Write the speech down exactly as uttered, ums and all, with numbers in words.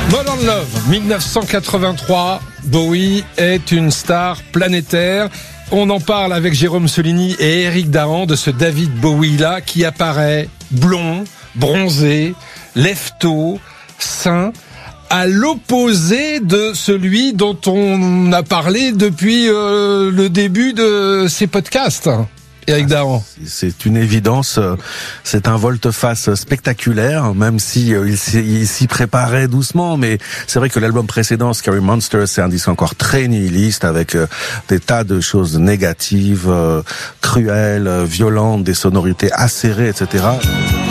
Modern Love, dix-neuf cent quatre-vingt-trois, Bowie est une star planétaire. On en parle avec Jérôme Soligny et Éric Dahan de ce David Bowie-là qui apparaît blond, bronzé, lève-tôt, sain, à l'opposé de celui dont on a parlé depuis euh, le début de ces podcasts. Éric Dahan. C'est une évidence, c'est un volte-face spectaculaire, même si il s'y préparait doucement, mais c'est vrai que l'album précédent, Scary Monsters, c'est un disque encore très nihiliste, avec des tas de choses négatives, cruelles, violentes, des sonorités acérées, et cetera.